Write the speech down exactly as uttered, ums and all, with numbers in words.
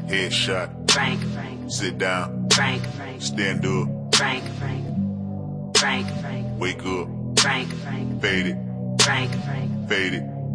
Headshot. Frank, Frank. Sit down. Frank, Frank. Stand up. Frank, Frank. Frank, Frank. Wake up. Frank, Frank. Fade it. Frank, Frank. Fade it.